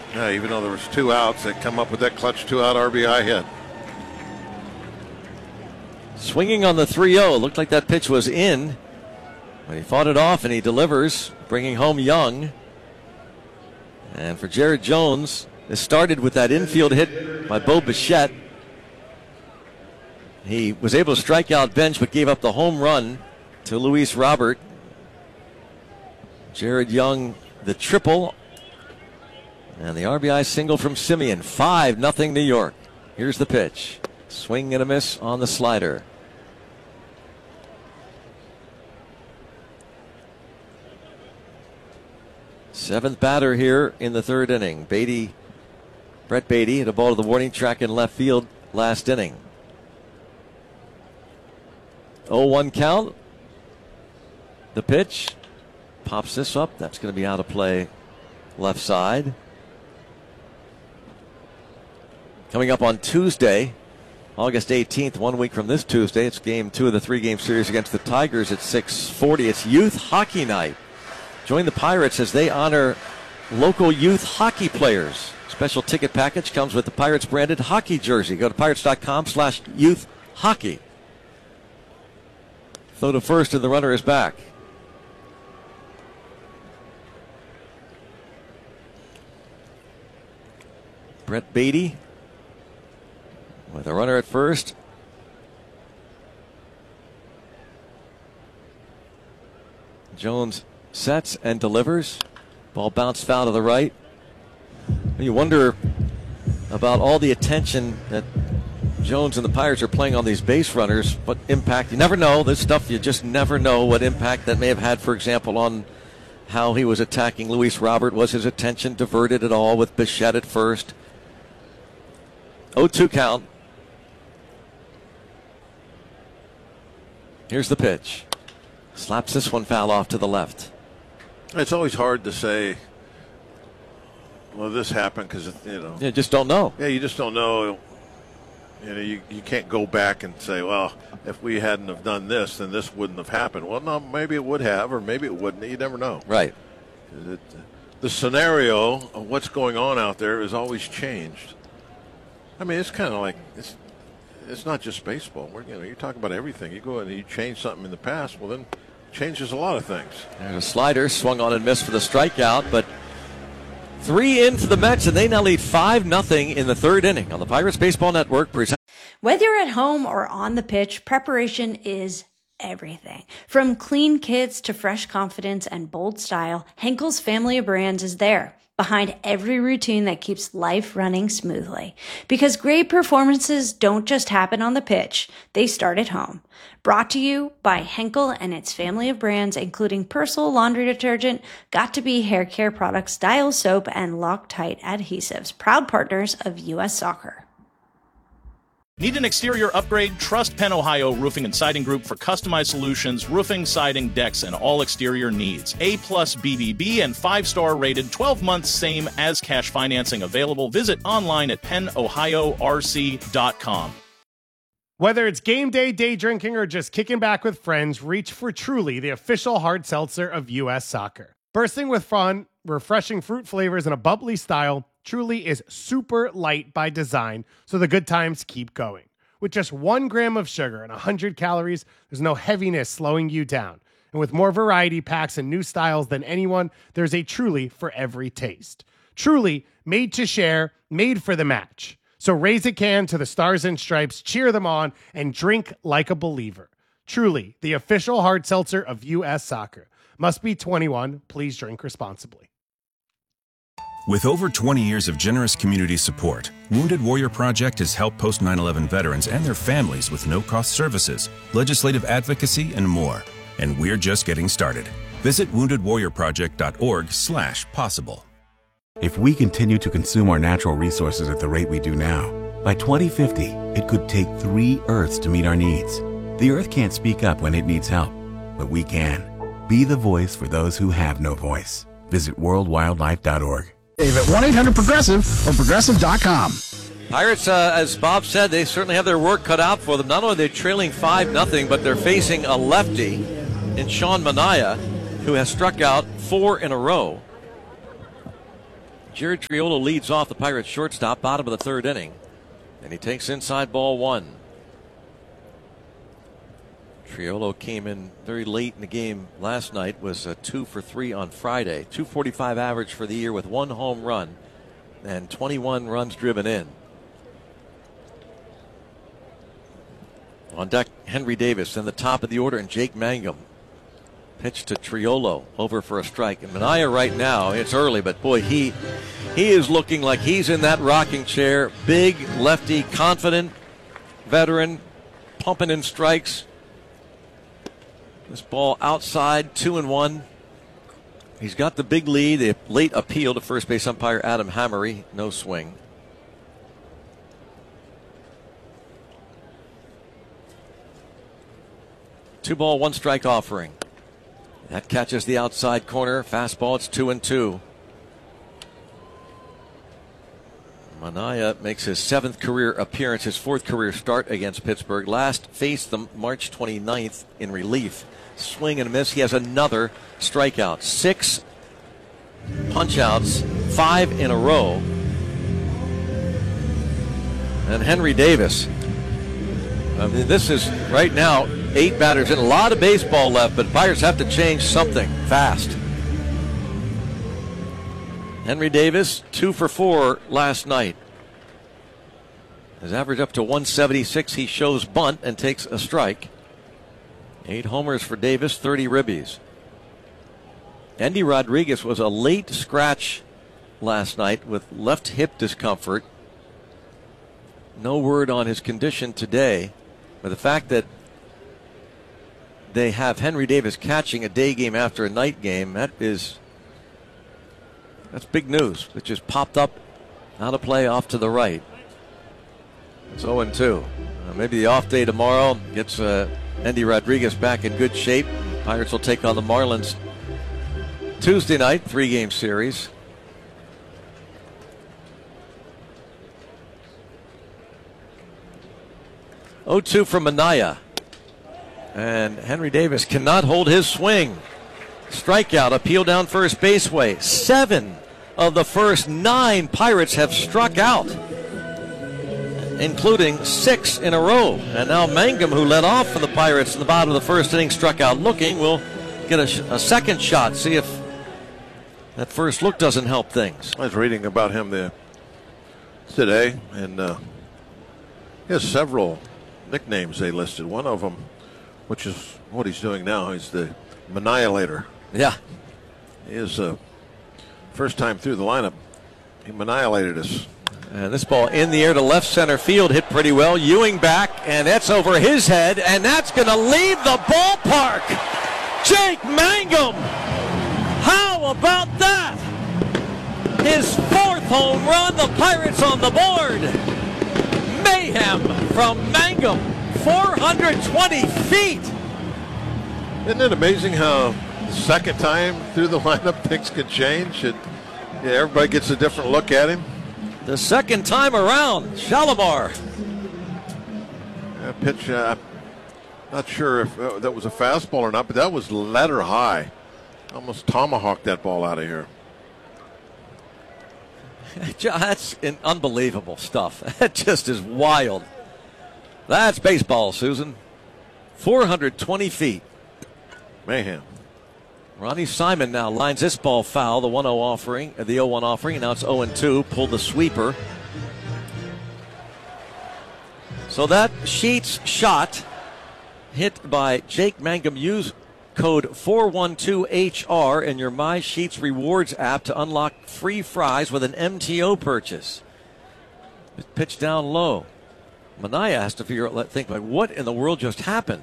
Yeah, even though there was 2 outs, they come up with that clutch 2-out RBI hit. Swinging on the 3-0. Looked like that pitch was in. But he fought it off and he delivers, bringing home Young. And for Jared Jones, this started with that infield hit by Bo Bichette. He was able to strike out Bench but gave up the home run to Luis Robert. Jared Young, the triple. And the RBI single from Simeon. 5-0 New York. Here's the pitch. Swing and a miss on the slider. Seventh batter here in the third inning. Brett Beatty hit a ball to the warning track in left field last inning. 0-1 count. The pitch. Pops this up. That's going to be out of play left side. Coming up on Tuesday, August 18th, 1 week from this Tuesday, it's game 2 of the 3-game series against the Tigers at 6:40. It's Youth Hockey Night. Join the Pirates as they honor local youth hockey players. Special ticket package comes with the Pirates branded hockey jersey. Go to pirates.com/youth hockey. Throw to first and the runner is back. Brett Beatty with a runner at first. Jones sets and delivers. Ball bounced foul to the right. You wonder about all the attention that Jones and the Pirates are playing on these base runners. What impact? You never know. This stuff, you just never know what impact that may have had, for example, on how he was attacking Luis Robert. Was his attention diverted at all with Bichette at first? 0-2 count. Here's the pitch. Slaps this one foul off to the left. It's always hard to say, well, this happened because, You just don't know. Yeah, you just don't know. You can't go back and say, well, if we hadn't have done this, then this wouldn't have happened. Well, no, maybe it would have, or maybe it wouldn't. You never know. Right. The scenario of what's going on out there is always changed. I mean, it's kind of like it's not just baseball. You're talking about everything. You go and you change something in the past, well, then it changes a lot of things. There's a slider, swung on and missed for the strikeout, but 3 in for the Mets, and they now lead 5-0 in the third inning on the Pirates Baseball Network. Whether you're at home or on the pitch, preparation is everything. From clean kits to fresh confidence and bold style, Henkel's family of brands is there, behind every routine that keeps life running smoothly. Because great performances don't just happen on the pitch, they start at home. Brought to you by Henkel and its family of brands, including Persil laundry detergent, Got2b hair care products, Dial soap, and Loctite adhesives, proud partners of U.S. Soccer. Need an exterior upgrade? Trust Penn Ohio Roofing and Siding Group for customized solutions, roofing, siding, decks, and all exterior needs. A+ BBB and 5-star rated, 12 months same as cash financing available. Visit online at pennohiorc.com. Whether it's game day, day drinking, or just kicking back with friends, reach for Truly, the official hard seltzer of U.S. Soccer. Bursting with fun, refreshing fruit flavors, and a bubbly style, Truly is super light by design, so the good times keep going. With just 1 gram of sugar and 100 calories, there's no heaviness slowing you down. And with more variety packs and new styles than anyone, there's a Truly for every taste. Truly, made to share, made for the match. So raise a can to the Stars and Stripes, cheer them on, and drink like a believer. Truly, the official hard seltzer of U.S. Soccer. Must be 21. Please drink responsibly. With over 20 years of generous community support, Wounded Warrior Project has helped post 9/11 veterans and their families with no-cost services, legislative advocacy, and more. And we're just getting started. Visit woundedwarriorproject.org/possible. If we continue to consume our natural resources at the rate we do now, by 2050, it could take 3 Earths to meet our needs. The Earth can't speak up when it needs help, but we can. Be the voice for those who have no voice. Visit worldwildlife.org. Dave at 1-800-PROGRESSIVE or progressive.com. Pirates, as Bob said, they certainly have their work cut out for them. Not only are they trailing 5-0, but they're facing a lefty in Sean Manaea, who has struck out 4 in a row. Jared Triolo leads off the Pirates shortstop, bottom of the third inning. And he takes inside ball one. Triolo came in very late in the game last night, was 2 for 3 on Friday. 245 average for the year with 1 home run and 21 runs driven in. On deck, Henry Davis in the top of the order, and Jake Mangum. Pitch to Triolo, over for a strike. And Manaea right now, it's early, but boy, he is looking like he's in that rocking chair. Big, lefty, confident veteran, pumping in strikes. This ball outside, 2-1. He's got the big lead. The late appeal to first base umpire Adam Hammery. No swing. Two ball, one strike offering. That catches the outside corner. Fastball, it's 2-2. Manaea makes his 7th career appearance, his 4th career start against Pittsburgh. Last faced them March 29th in relief. Swing and a miss. He has another strikeout. 6 punch-outs, 5 in a row. And Henry Davis. I mean, this is right now 8 batters in. A lot of baseball left, but Pirates have to change something fast. Henry Davis, 2 for 4 last night. His average up to 176. He shows bunt and takes a strike. 8 homers for Davis, 30 ribbies. Endy Rodriguez was a late scratch last night with left hip discomfort. No word on his condition today. But the fact that they have Henry Davis catching a day game after a night game, that's big news. It just popped up out of play off to the right. It's 0-2. Maybe the off day tomorrow gets Endy Rodriguez back in good shape. Pirates will take on the Marlins Tuesday night, 3-game series. Oh, 2 from Manaea. And Henry Davis cannot hold his swing. Strikeout, appeal down first baseway. 7 of the first 9 Pirates have struck out, including 6 in a row. And now Mangum, who led off for the Pirates in the bottom of the first inning, struck out looking. Will get a second shot, see if that first look doesn't help things. I was reading about him today, and he has several nicknames they listed. One of them, which is what he's doing now, he's the Manaea-lator. Yeah. He is first time through the lineup. He Manaea-lated us. And this ball in the air to left center field, hit pretty well. Ewing back, and that's over his head, and that's going to leave the ballpark. Jake Mangum. How about that? His 4th home run, the Pirates on the board. Mayhem from Mangum, 420 feet. Isn't it amazing how the second time through the lineup things can change, and everybody gets a different look at him? The second time around, Shalimar. That pitch, not sure if that was a fastball or not, but that was letter high. Almost tomahawked that ball out of here. That's unbelievable stuff. That just is wild. That's baseball, Susan. 420 feet. Mayhem. Ronnie Simon now lines this ball foul, the 1-0 offering, the 0-1 offering, and now it's 0-2. Pulled the sweeper. So that Sheets shot hit by Jake Mangum. Use code 412HR in your My Sheets Rewards app to unlock free fries with an MTO purchase. Pitch down low. Manaea has to think, like, what in the world just happened?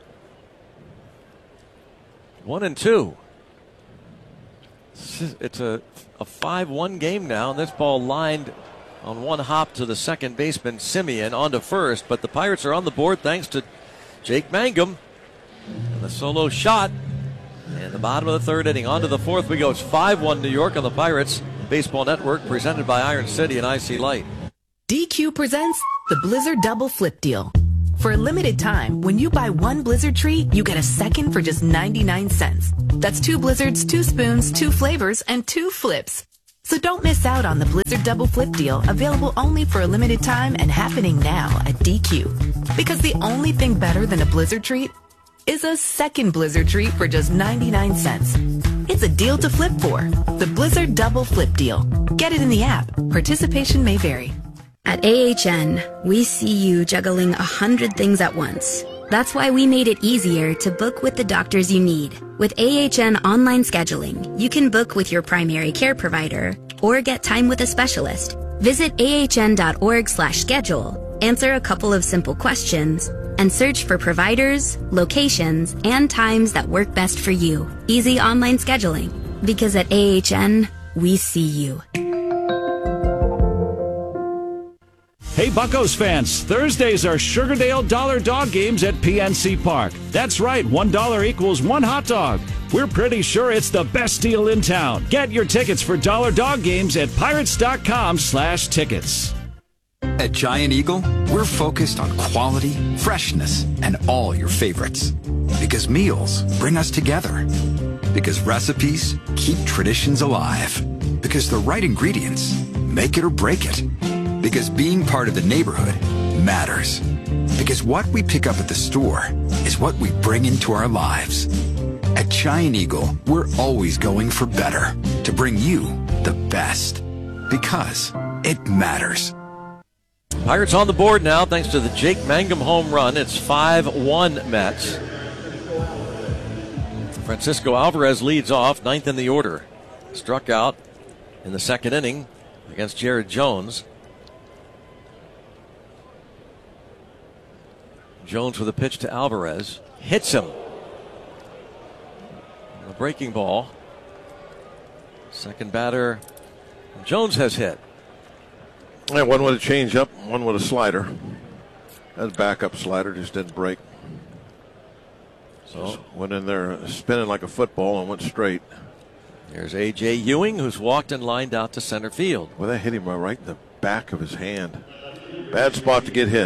1-2. It's a 5-1 game now, and this ball lined on one hop to the second baseman, Simeon, onto first. But the Pirates are on the board thanks to Jake Mangum. And the solo shot in the bottom of the third inning. On to the fourth we go. It's 5-1 New York on the Pirates Baseball Network, presented by Iron City and IC Light. DQ presents the Blizzard Double Flip Deal. For a limited time, when you buy one Blizzard treat, you get a second for just 99 cents. That's 2 Blizzards, 2 spoons, 2 flavors, and 2 flips. So So don't miss out on the Blizzard Double Flip deal, available only for a limited time and happening now at DQ. Because the only thing better than a Blizzard treat is a second Blizzard treat for just 99 cents. It's a deal to flip for. The Blizzard Double Flip deal. Get it in the app. Participation may vary. At AHN, we see you juggling 100 things at once. That's why we made it easier to book with the doctors you need. With AHN online scheduling, you can book with your primary care provider or get time with a specialist. Visit ahn.org/schedule, answer a couple of simple questions, and search for providers, locations, and times that work best for you. Easy online scheduling. Because at AHN, we see you. Hey Buccos fans, Thursdays are Sugardale Dollar Dog games at PNC Park. That's right, $1 equals one hot dog. We're pretty sure it's the best deal in town. Get your tickets for Dollar Dog games at pirates.com/tickets. At Giant Eagle, we're focused on quality, freshness, and all your favorites. Because meals bring us together. Because recipes keep traditions alive. Because the right ingredients make it or break it. Because being part of the neighborhood matters. Because what we pick up at the store is what we bring into our lives. At Giant Eagle, we're always going for better to bring you the best. Because it matters. Pirates on the board now thanks to the Jake Mangum home run. It's 5-1 Mets. Francisco Alvarez leads off, 9th in the order. Struck out in the second inning against Jared Jones. Jones with a pitch to Alvarez. Hits him. A breaking ball. Second batter. Jones has hit. Yeah, one with a changeup, one with a slider. That backup slider just didn't break. So went in there spinning like a football and went straight. There's A.J. Ewing, who's walked and lined out to center field. Well, that hit him right in the back of his hand. Bad spot to get hit.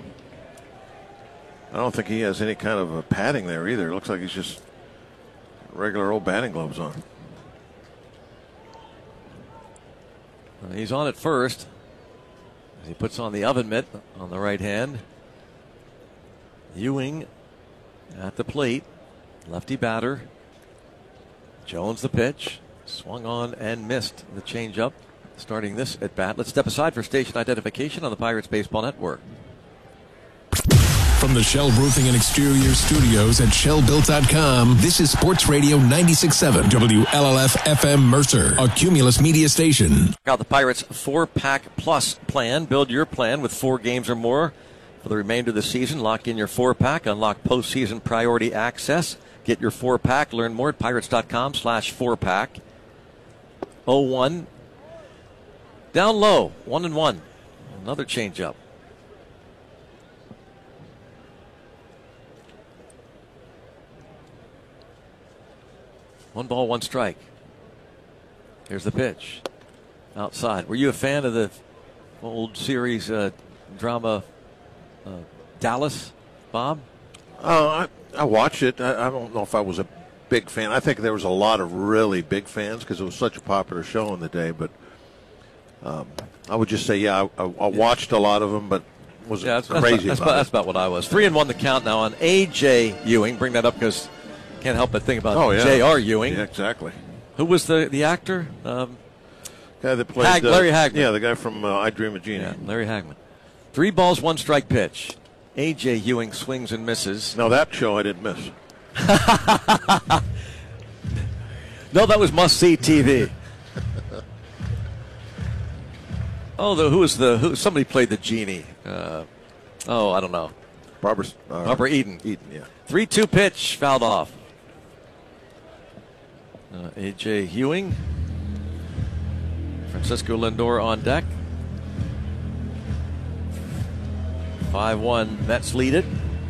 I don't think he has any kind of a padding there either. It looks like he's just regular old batting gloves on. He's on at first. He puts on the oven mitt on the right hand. Ewing at the plate. Lefty batter. Jones the pitch. Swung on and missed the changeup. Starting this at bat. Let's step aside for station identification on the Pirates Baseball Network. From the Shell Roofing and Exterior Studios at ShellBuilt.com, this is Sports Radio 96.7 WLLF FM Mercer, a Cumulus media station. Check out the Pirates 4-Pack Plus plan. Build your plan with 4 games or more for the remainder of the season. Lock in your 4-Pack. Unlock postseason priority access. Get your 4-Pack. Learn more at Pirates.com/4-Pack. 0-1. Down low. 1-1. Another changeup. One ball, one strike. Here's the pitch. Outside. Were you a fan of the old series drama Dallas, Bob? I watched it. I don't know if I was a big fan. I think there was a lot of really big fans because it was such a popular show in the day. But I would just say, I watched a lot of them, but wasn't crazy about it. That's about what I was. 3-1 the count now on A.J. Ewing. Bring that up because can't help but think about J.R. Ewing. Yeah, exactly. Who was the actor? Guy that played Larry Hagman. Yeah, the guy from I Dream of Jeannie. Yeah, Larry Hagman. 3 balls, 1 strike pitch. A.J. Ewing swings and misses. Now that show I didn't miss. No, that was must-see TV. Oh, somebody played the genie. I don't know. Barbara Eden. Eden, yeah. 3-2 pitch, fouled off. A.J. Ewing. Francisco Lindor on deck. 5-1, Mets lead it.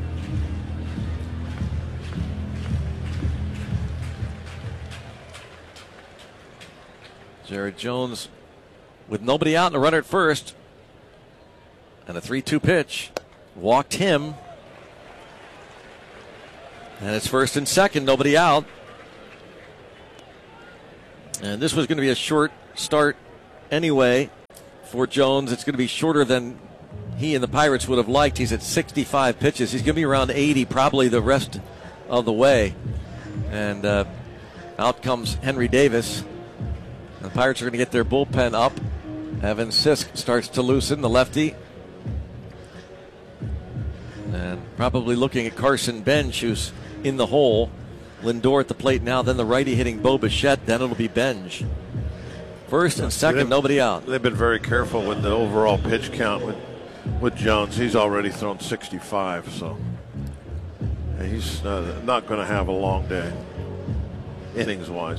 Jared Jones with nobody out and a runner at first. And a 3-2 pitch. Walked him. And it's first and second, nobody out. And this was going to be a short start anyway for Jones. It's going to be shorter than he and the Pirates would have liked. He's at 65 pitches. He's going to be around 80 probably the rest of the way. And out comes Henry Davis. The Pirates are going to get their bullpen up. Evan Sisk starts to loosen, the lefty. And probably looking at Carson Bench, who's in the hole. Lindor at the plate now, then the righty hitting Bo Bichette, then it'll be Bench. First and second, nobody out. They've been very careful with the overall pitch count with Jones. He's already thrown 65, so he's not going to have a long day, innings-wise.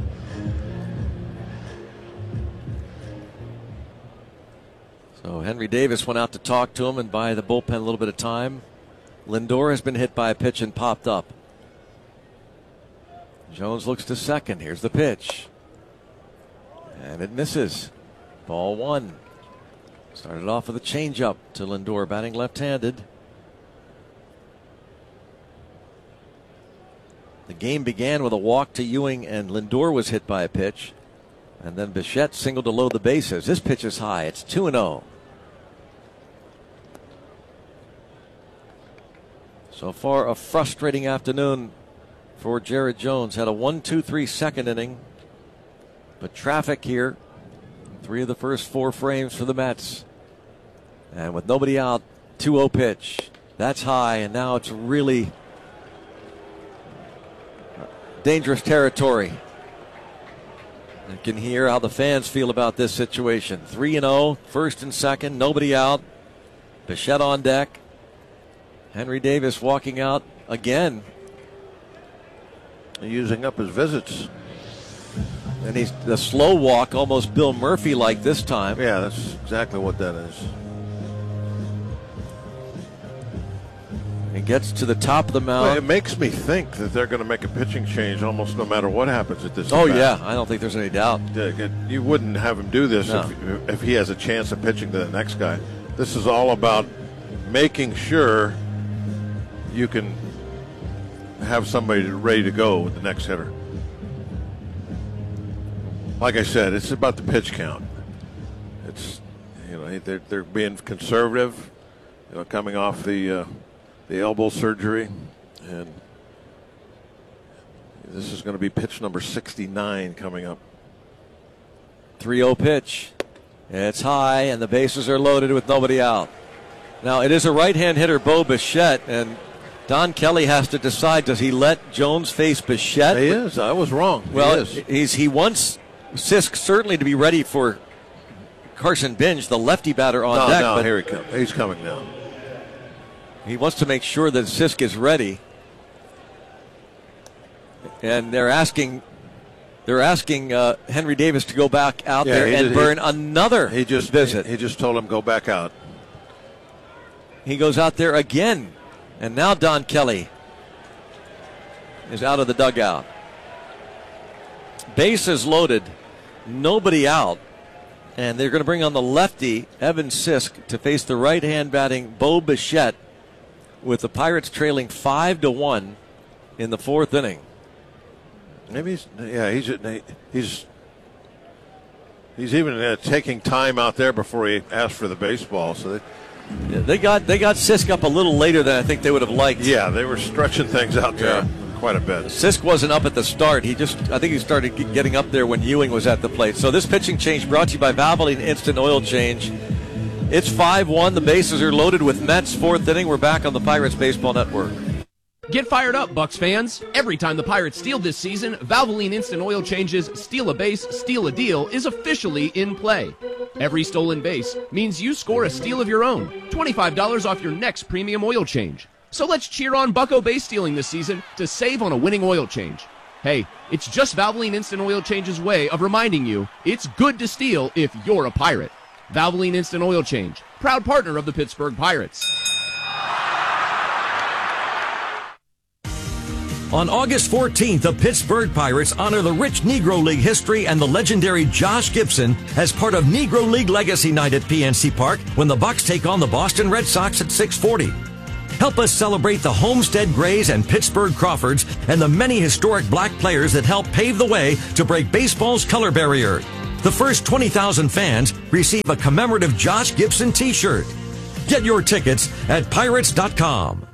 So Henry Davis went out to talk to him and buy the bullpen a little bit of time. Lindor has been hit by a pitch and popped up. Jones looks to second. Here's the pitch. And it misses. Ball one. Started off with a changeup to Lindor, batting left-handed. The game began with a walk to Ewing, and Lindor was hit by a pitch. And then Bichette singled to load the bases. This pitch is high. It's 2-0. So far, a frustrating afternoon for Jared Jones. Had a 1-2-3 second inning. But traffic here. 3 of the first 4 frames for the Mets. And with nobody out, 2-0 pitch. That's high, and now it's really dangerous territory. You can hear how the fans feel about this situation. 3-0, first and second, nobody out. Bichette on deck. Henry Davis walking out again. Using up his visits. And he's the slow walk, almost Bill Murphy-like this time. Yeah, that's exactly what that is. He gets to the top of the mound. Well, it makes me think that they're going to make a pitching change almost no matter what happens at this. Oh, yeah. I don't think there's any doubt. You wouldn't have him do this if he has a chance of pitching to the next guy. This is all about making sure you can have somebody ready to go with the next hitter. Like I said, it's about the pitch count. It's, they're being conservative, coming off the elbow surgery, and this is going to be pitch number 69 coming up. 3-0 pitch. It's high, and the bases are loaded with nobody out. Now, it is a right-hand hitter, Bo Bichette, and Don Kelly has to decide, does he let Jones face Bichette? He is. I was wrong. Well, he wants Sisk certainly to be ready for Carson Bench, the lefty batter on deck. No, here he comes. He's coming now. He wants to make sure that Sisk is ready. And they're asking Henry Davis to go back out there and burn another visit. He just told him go back out. He goes out there again. And now Don Kelly is out of the dugout. Bases loaded, nobody out. And they're going to bring on the lefty, Evan Sisk, to face the right-hand batting Bo Bichette, with the Pirates trailing 5-1 in the 4th inning. Maybe he's even taking time out there before he asked for the baseball. So they got Sisk up a little later than I think they would have liked. Yeah, they were stretching things out there quite a bit. Sisk wasn't up at the start. I think he started getting up there when Ewing was at the plate. So this pitching change brought to you by Valvoline Instant Oil Change. It's 5-1. The bases are loaded with Mets. 4th inning. We're back on the Pirates Baseball Network. Get fired up, Bucks fans. Every time the Pirates steal this season, Valvoline Instant Oil Change's Steal a Base, Steal a Deal is officially in play. Every stolen base means you score a steal of your own. $25 off your next premium oil change. So let's cheer on Bucko base stealing this season to save on a winning oil change. Hey, it's just Valvoline Instant Oil Change's way of reminding you it's good to steal if you're a Pirate. Valvoline Instant Oil Change, proud partner of the Pittsburgh Pirates. On August 14th, the Pittsburgh Pirates honor the rich Negro League history and the legendary Josh Gibson as part of Negro League Legacy Night at PNC Park when the Bucks take on the Boston Red Sox at 6:40. Help us celebrate the Homestead Grays and Pittsburgh Crawfords and the many historic black players that helped pave the way to break baseball's color barrier. The first 20,000 fans receive a commemorative Josh Gibson t-shirt. Get your tickets at Pirates.com.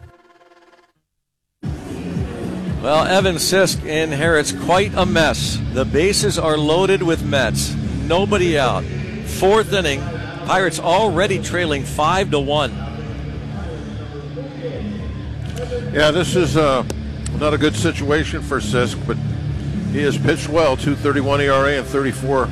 Well, Evan Sisk inherits quite a mess. The bases are loaded with Mets. Nobody out. Fourth inning. Pirates already trailing 5-1. Yeah, this is not a good situation for Sisk, but he has pitched well. 2.31 ERA in 34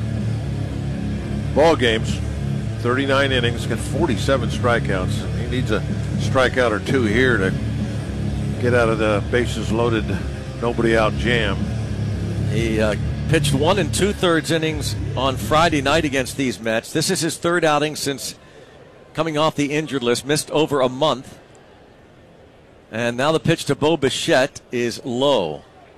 ball games, 39 innings, got 47 strikeouts. He needs a strikeout or two here to get out of the bases loaded, nobody out jam. He pitched 1 2/3 innings on Friday night against these Mets. This is his third outing since coming off the injured list, missed over a month. And now the pitch to Bo Bichette is low.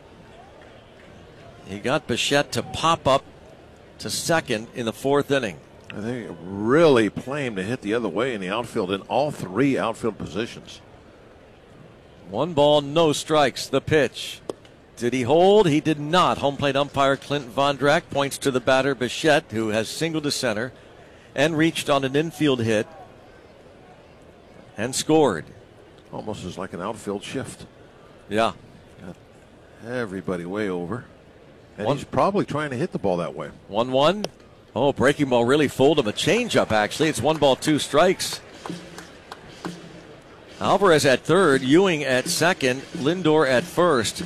He got Bichette to pop up to second in the fourth inning. I think really playing to hit the other way in the outfield in all three outfield positions. 1 ball, no strikes. The pitch. Did he hold? He did not. Home plate umpire Clint Vondrack points to the batter Bichette, who has singled to center and reached on an infield hit and scored. Almost as like an outfield shift. Yeah. Got everybody way over. And he's probably trying to hit the ball that way. 1-1. Oh, breaking ball really fooled him. A changeup, actually. It's 1 ball, 2 strikes. Alvarez at third, Ewing at second, Lindor at first.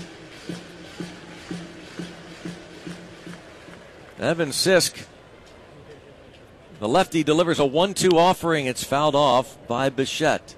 Evan Sisk, the lefty, delivers a 1-2 offering. It's fouled off by Bichette.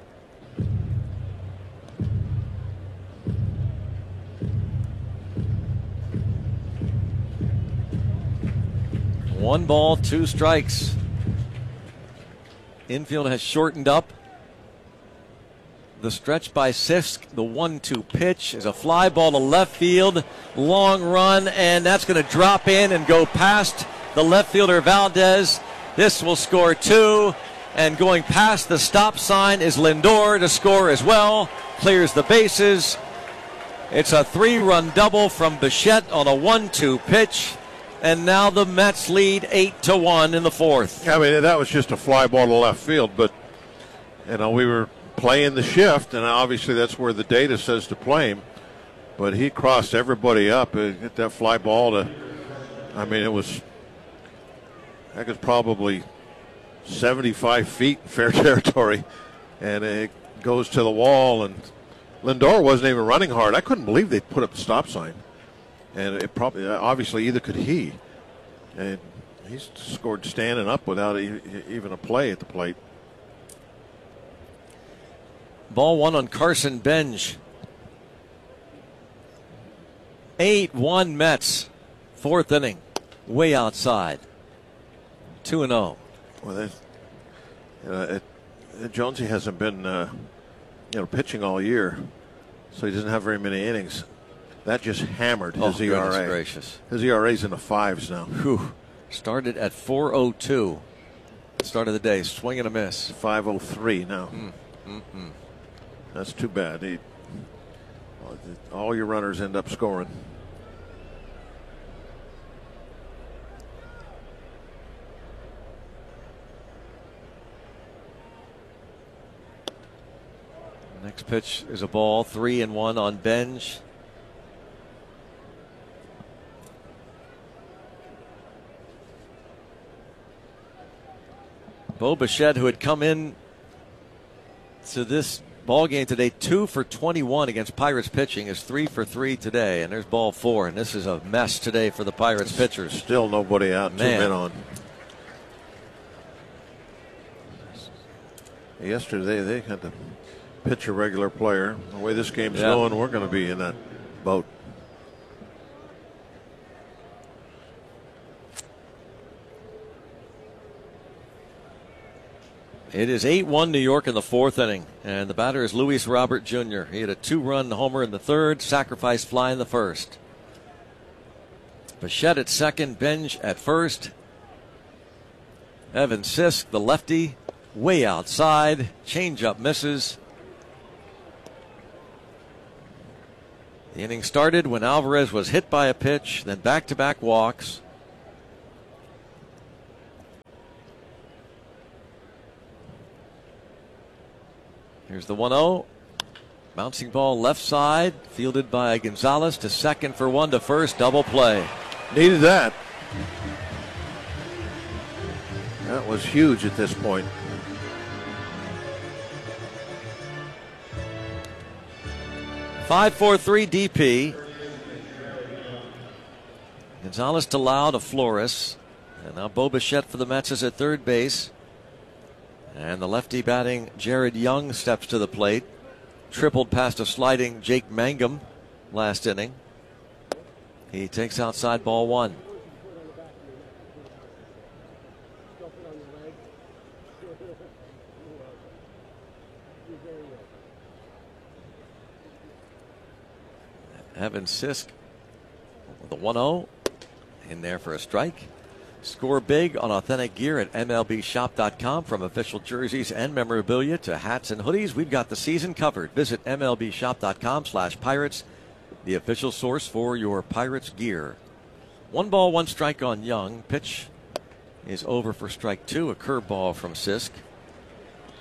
One ball, 2 strikes. Infield has shortened up. The stretch by Sisk, the 1-2 pitch is a fly ball to left field. Long run, and that's going to drop in and go past the left fielder Valdez. This will score 2. And going past the stop sign is Lindor to score as well. Clears the bases. It's a 3-run double from Bichette on a 1-2 pitch. And now the Mets lead 8-1 in the fourth. I mean, that was just a fly ball to left field, but we were playing the shift, and obviously that's where the data says to play him. But he crossed everybody up and hit that fly ball to, that was probably 75 feet in fair territory, and it goes to the wall, and Lindor wasn't even running hard. I couldn't believe they put up the stop sign. And it probably, obviously, either could he. And he scored standing up without even a play at the plate. Ball 1 on Carson Benj. 8-1 Mets. Fourth inning. Way outside. 2-0. Well, Jonesy hasn't been, pitching all year, so he doesn't have very many innings. That just hammered his ERA. Goodness gracious. His ERA's in the 5s now. Whew. Started at 4.02. Start of the day. Swing and a miss. 5.03 now. That's too bad. All your runners end up scoring. Next pitch is a ball. 3-1 on Benj. Bo Bichette, who had come in to this ball game today 2 for 21 against Pirates pitching, is 3 for 3 today. And there's ball 4. And this is a mess today for the Pirates pitchers. Still nobody out. 2 men on. Yesterday they had to pitch a regular player. The way this game's going, we're going to be in that boat. It is 8-1 New York in the fourth inning, and the batter is Luis Robert Jr. He had a 2-run homer in the third, sacrifice fly in the first. Bichette at second, Benj at first. Evan Sisk, the lefty, way outside. Changeup misses. The inning started when Alvarez was hit by a pitch, then back-to-back walks. Here's the 1-0. Bouncing ball left side, fielded by Gonzalez to second for one to first. Double play. Needed that. That was huge at this point. (5-4-3) DP. Gonzalez to Lau to Flores. And now Bo Bichette for the Mets is at third base. And the lefty batting Jared Young steps to the plate. Tripled past a sliding Jake Mangum last inning. He takes outside ball one. Evan Sisk with the 1-0 in there for a strike. Score big on authentic gear at MLBshop.com. From official jerseys and memorabilia to hats and hoodies, we've got the season covered. Visit MLBshop.com/Pirates, the official source for your Pirates gear. 1 ball, 1 strike on Young. Pitch is over for strike 2. A curveball from Sisk.